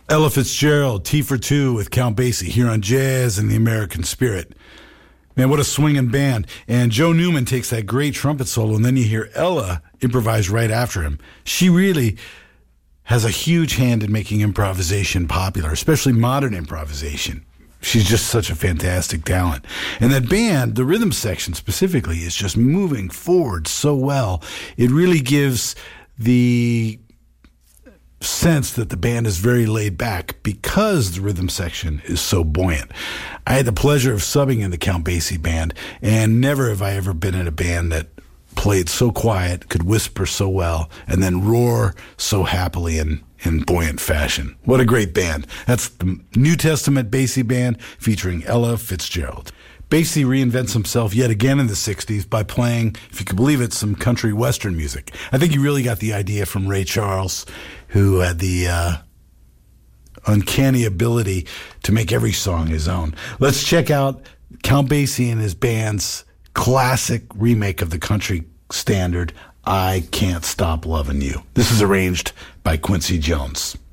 Ella Fitzgerald, Tea for Two with Count Basie here on Jazz and the American Spirit. Man, what a swinging band. And Joe Newman takes that great trumpet solo, and then you hear Ella improvise right after him. She really has a huge hand in making improvisation popular, especially modern improvisation. She's just such a fantastic talent. And that band, the rhythm section specifically, is just moving forward so well. It really gives the sense that the band is very laid back because the rhythm section is so buoyant. I had the pleasure of subbing in the Count Basie band, and never have I ever been in a band that played so quiet, could whisper so well, and then roar so happily in buoyant fashion. What a great band. That's the New Testament Basie Band featuring Ella Fitzgerald. Basie reinvents himself yet again in the 60s by playing, if you can believe it, some country western music. I think he really got the idea from Ray Charles, who had the uncanny ability to make every song his own. Let's check out Count Basie and his band's classic remake of the country standard, I Can't Stop Lovin' You. This is arranged by Quincy Jones.